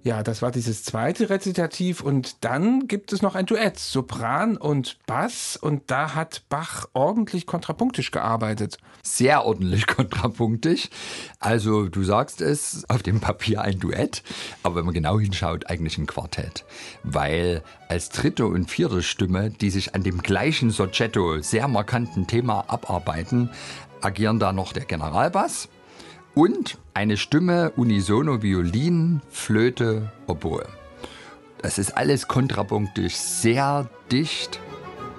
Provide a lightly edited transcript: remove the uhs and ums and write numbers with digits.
Ja, das war dieses zweite Rezitativ und dann gibt es noch ein Duett, Sopran und Bass und da hat Bach ordentlich kontrapunktisch gearbeitet. Sehr ordentlich kontrapunktisch. Also du sagst es, auf dem Papier ein Duett, aber wenn man genau hinschaut, eigentlich ein Quartett. Weil als dritte und vierte Stimme, die sich an dem gleichen Soggetto sehr markanten Thema abarbeiten, agieren da noch der Generalbass und eine Stimme unisono Violin, Flöte, Oboe. Das ist alles kontrapunktisch sehr dicht